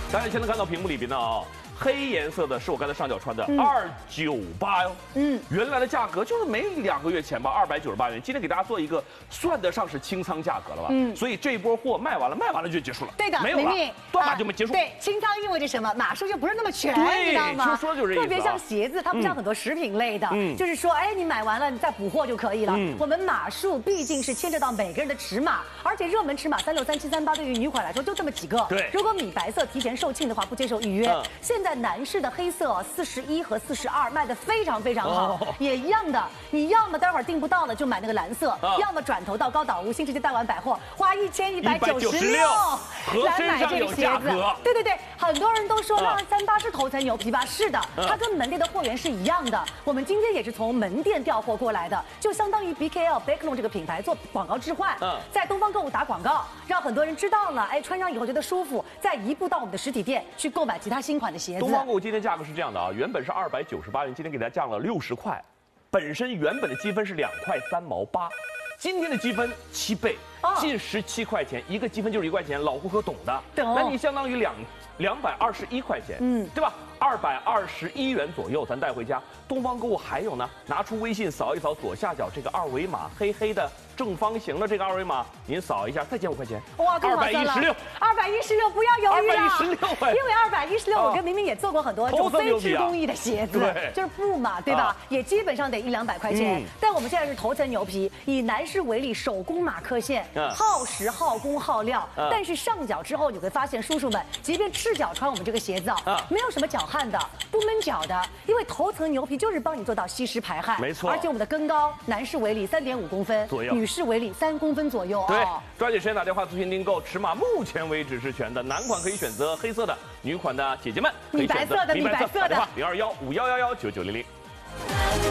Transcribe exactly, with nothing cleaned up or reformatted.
大家现在看到屏幕里边的啊，黑颜色的是我刚才上脚穿的二九八哟。嗯，原来的价格就是没两个月前吧，二百九十八元。今天给大家做一个算得上是清仓价格了吧？嗯，所以这一波货卖完了，卖完了就结束了。 对的， 没有了，断码就没结束。 对，清仓意味着什么？码数就不是那么全，你知道吗？ 就说就是这意思。 特别像鞋子，它不像很多食品类的，就是说，哎，你买完了你再补货就可以了。我们码数毕竟是牵扯到每个人的尺码，而且热门尺码三六三七三八对于女款来说就这么几个。 对， 如果米白色提前售罄的话，不接受预约。现在男士的黑色四十一和四十二卖的非常非常好，也一样的。你要么待会儿订不到了就买那个蓝色，要么转头到高岛屋新世界大丸百货花一千一百九十六来买这个鞋子。对对对，很多人都说二三八是头层牛皮吧？是的，它跟门店的货源是一样的。我们今天也是从门店调货过来的，就相当于 B K L Backlon 这个品牌做广告置换，在东方购物打广告，让很多人知道了，哎，穿上以后觉得舒服，再移步到我们的实体店去购买其他新款的鞋子。 东方购物今天价格是这样的啊，原本是二百九十八元，今天给大家降了六十块，本身原本的积分是两块三毛八。今天的积分七倍，近十七块钱，一个积分就是一块钱，老顾客懂的。 懂， 那你相当于两两百二十一块钱，嗯，对吧？二百二十一元左右，咱带回家。东方购物还有呢，拿出微信扫一扫左下角这个二维码，黑黑的正方形的这个二维码，您扫一下，再减五块钱。 哇，二百一十六，二百一十六，不要犹豫了， 二百一十六， 因为二百一十六，我跟明明也做过很多这种非制工艺的鞋子， 对， 就是布嘛，对吧？也基本上得一两百块钱。但我们现在是头层牛皮，以男士为例，手工马克线，耗时、耗工、耗料。但是上脚之后，你会发现，叔叔们，即便赤脚穿我们这个鞋子啊，没有什么脚汗的，不闷脚的，因为头层牛皮就是帮你做到吸湿排汗， 没错。 而且我们的跟高，男士为例三点五公分左右， 女士为例三公分左右。 对，抓紧时间打电话咨询订购，尺码目前为止是全的，男款可以选择黑色的，女款的姐姐们可以选择米白色的，米白色的， 零二幺五幺幺幺九九零零。